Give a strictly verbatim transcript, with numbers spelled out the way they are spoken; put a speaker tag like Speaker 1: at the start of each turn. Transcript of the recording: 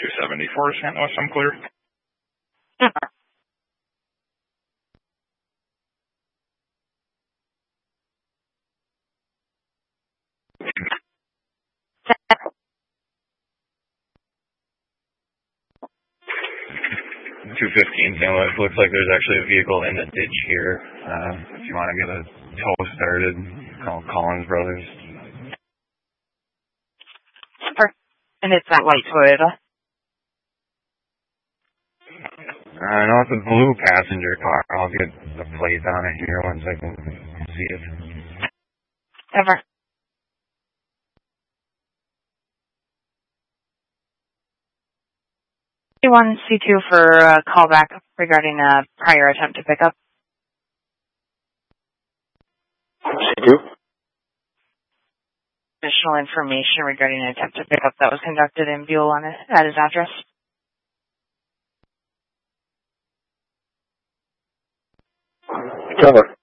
Speaker 1: two seventy-four, Saint Louis, I'm clear. two fifteen, Saint Louis. Looks like there's actually a vehicle in the ditch here. Uh, if you want to get a tow started, call Collins Brothers.
Speaker 2: And it's that white Toyota?
Speaker 1: I know it's a blue passenger car. I'll get the plate on it here once I can see it.
Speaker 2: Ever. C one, C two for a callback regarding a prior attempt to pick up.
Speaker 3: C two?
Speaker 2: Additional information regarding an attempt to pick up that was conducted in Buell on it, at his address.
Speaker 3: Cover.